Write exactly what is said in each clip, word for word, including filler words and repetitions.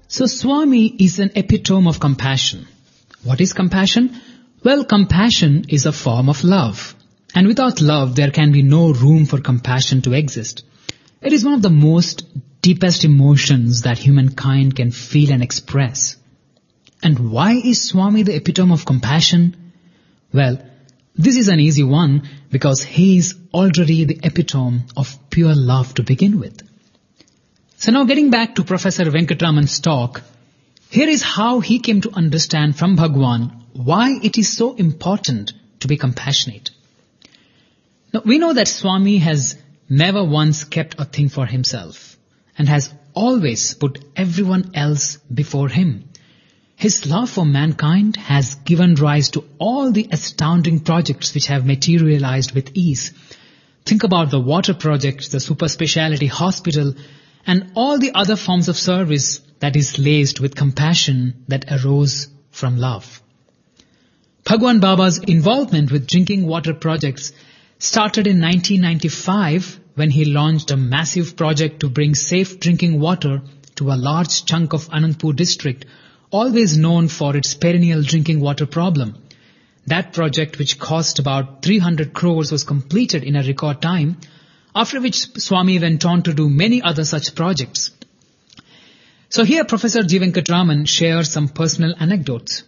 So Swami is an epitome of compassion. What is compassion? Well, compassion is a form of love. And without love, there can be no room for compassion to exist. It is one of the most deepest emotions that humankind can feel and express. And why is Swami the epitome of compassion? Well, this is an easy one because he is already the epitome of pure love to begin with. So now getting back to Professor Venkatraman's talk, here is how he came to understand from Bhagwan why it is so important to be compassionate. Now we know that Swami has never once kept a thing for himself and has always put everyone else before him. His love for mankind has given rise to all the astounding projects which have materialized with ease. Think about the water project, the super speciality hospital, and all the other forms of service that is laced with compassion that arose from love. Bhagwan Baba's involvement with drinking water projects started in nineteen ninety-five when he launched a massive project to bring safe drinking water to a large chunk of Anandpur district, always known for its perennial drinking water problem. That project, which cost about three hundred crores, was completed in a record time, after which Swami went on to do many other such projects. So here Professor G. Venkatraman shares some personal anecdotes.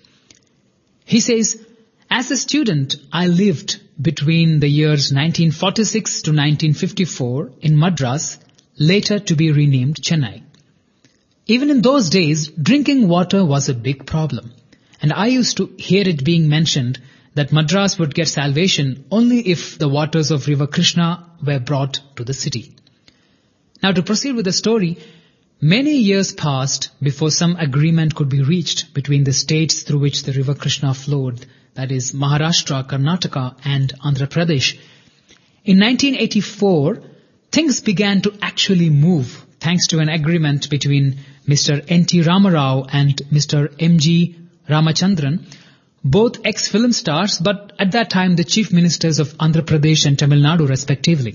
He says, as a student, I lived between the years nineteen forty-six to nineteen fifty-four in Madras, later to be renamed Chennai. Even in those days, drinking water was a big problem. And I used to hear it being mentioned that Madras would get salvation only if the waters of River Krishna were brought to the city. Now to proceed with the story, many years passed before some agreement could be reached between the states through which the River Krishna flowed, that is Maharashtra, Karnataka and Andhra Pradesh. In nineteen eighty-four, things began to actually move thanks to an agreement between Mister N T Ramarao and Mister M G Ramachandran, both ex-film stars, but at that time the chief ministers of Andhra Pradesh and Tamil Nadu respectively.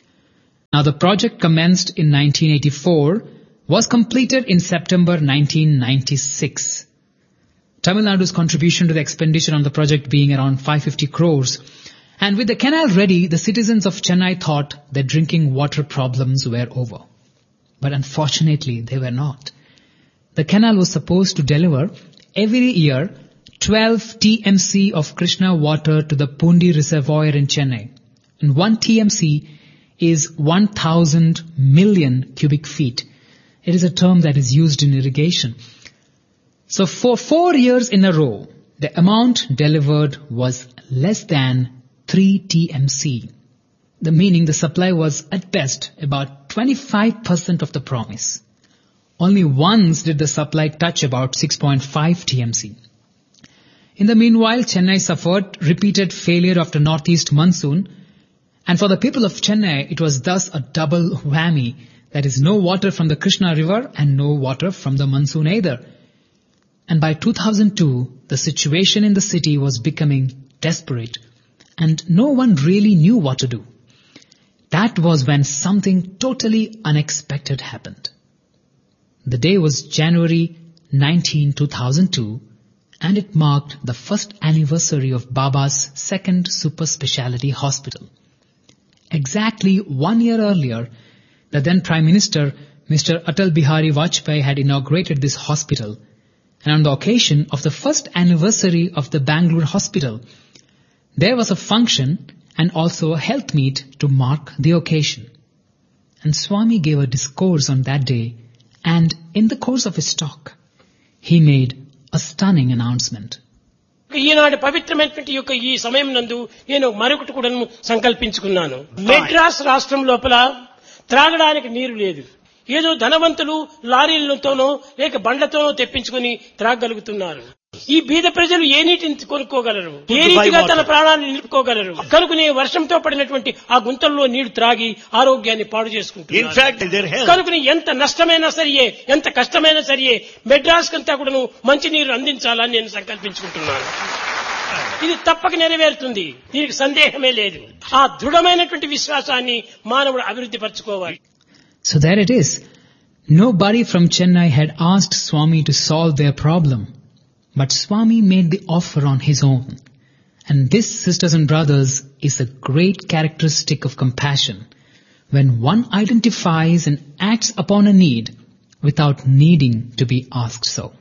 Now the project commenced in nineteen eighty-four, was completed in September nineteen ninety-six. Tamil Nadu's contribution to the expenditure on the project being around five hundred fifty crores. And with the canal ready, the citizens of Chennai thought their drinking water problems were over. But unfortunately, they were not. The canal was supposed to deliver every year twelve T M C of Krishna water to the Pundi Reservoir in Chennai. And one T M C is one thousand million cubic feet. It is a term that is used in irrigation. So for four years in a row, the amount delivered was less than three T M C. The meaning the supply was at best about twenty-five percent of the promise. Only once did the supply touch about six point five T M C. In the meanwhile, Chennai suffered repeated failure after northeast monsoon, and for the people of Chennai, it was thus a double whammy. That is, no water from the Krishna river and no water from the monsoon either. And by two thousand two, the situation in the city was becoming desperate, and no one really knew what to do. That was when something totally unexpected happened. The day was January nineteenth, two thousand two, and it marked the first anniversary of Baba's second super speciality hospital. Exactly one year earlier, the then Prime Minister, Mister Atal Bihari Vajpayee, had inaugurated this hospital. And on the occasion of the first anniversary of the Bangalore hospital, there was a function and also a health meet to mark the occasion. And Swami gave a discourse on that day, and in the course of his talk, he made a stunning announcement. ఈనాడు పవిత్రమైనటువంటి యొక్క ఈ సమయం నందు నేను మరొకటి కూడా సంకల్పించుకున్నాను. మెడ్రాస్ రాష్ట్రం లోపల త్రాగడానికి నీరు లేదు. ఏదో ధనవంతులు లారీలతోనో లేక బండ్లతోనో తెప్పించుకుని త్రాగలుగుతున్నారు. ఈ బీద ప్రజలు ఏ నీటిని కొనుక్కోగలరు? ఏ రీతిగా తన ప్రాణాన్ని నిలుపుకోగలరు? కనుకనే వర్షంతో పడినటువంటి ఆ గుంతల్లో నీరు త్రాగి ఆరోగ్యాన్ని పాడు చేసుకుంటున్నారు. కనుకనే ఎంత నష్టమైనా సరియే, ఎంత కష్టమైనా సరియే, మెడ్రాస్ కంతా కూడాను మంచినీరు అందించాలని నేను సంకల్పించుకుంటున్నాను. ఇది తప్పక నెరవేరుతుంది, దీనికి సందేహమే లేదు. ఆ దృఢమైనటువంటి విశ్వాసాన్ని మానవుడు అభివృద్ధి పరచుకోవాలి. So there it is. Nobody from Chennai had asked Swami to solve their problem, but Swami made the offer on his own. And this, sisters and brothers, is a great characteristic of compassion, when one identifies and acts upon a need without needing to be asked so.